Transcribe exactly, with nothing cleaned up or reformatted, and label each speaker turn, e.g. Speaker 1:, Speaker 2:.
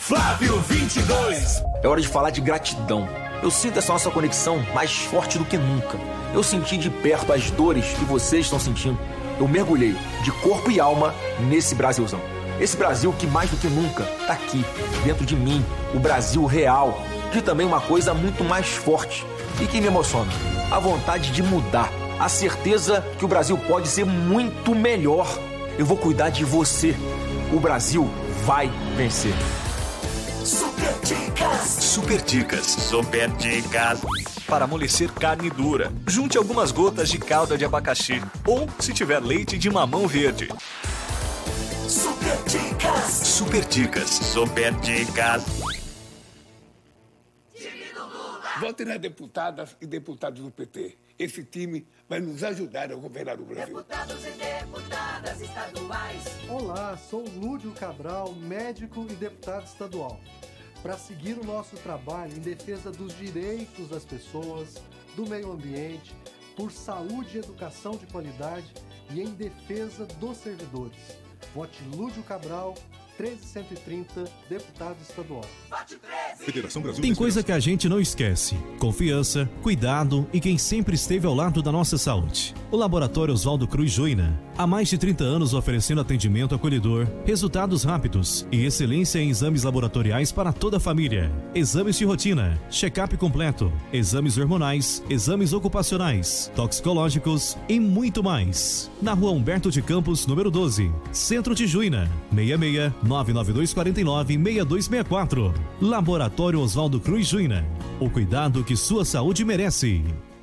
Speaker 1: Flávio vinte e dois.
Speaker 2: É hora de falar de gratidão. Eu sinto essa nossa conexão mais forte do que nunca. Eu senti de perto as dores que vocês estão sentindo. Eu mergulhei de corpo e alma nesse Brasilzão. Esse Brasil que mais do que nunca tá aqui, dentro de mim, o Brasil real. De também uma coisa muito mais forte e que me emociona, a vontade de mudar, a certeza que o Brasil pode ser muito melhor. Eu vou cuidar de você. O Brasil vai vencer.
Speaker 1: Super Dicas.
Speaker 3: Super Dicas.
Speaker 4: Super Dicas. Para amolecer carne dura, junte algumas gotas de calda de abacaxi ou, se tiver, leite de mamão verde.
Speaker 1: Super Dicas.
Speaker 3: Super Dicas.
Speaker 4: Super Dicas.
Speaker 5: Vote nas deputadas e deputados do P T. Esse time vai nos ajudar a governar o Brasil.
Speaker 6: Deputados e deputadas estaduais.
Speaker 7: Olá, sou Lúdio Cabral, médico e deputado estadual. Para seguir o nosso trabalho em defesa dos direitos das pessoas, do meio ambiente, por saúde e educação de qualidade e em defesa dos servidores. Vote Lúdio Cabral, treze cento e trinta, deputado estadual.
Speaker 8: Federação Brasil. Tem coisa que a gente não esquece: confiança, cuidado e quem sempre esteve ao lado da nossa saúde. O Laboratório Oswaldo Cruz Joina, há mais de trinta anos oferecendo atendimento acolhedor, resultados rápidos e excelência em exames laboratoriais para toda a família. Exames de rotina, check-up completo, exames hormonais, exames ocupacionais, toxicológicos e muito mais. Na Rua Humberto de Campos, número doze, Centro de Juína, seis seis nove nove dois quatro nove seis dois seis quatro. Laboratório Oswaldo Cruz Juína. O cuidado que sua saúde merece.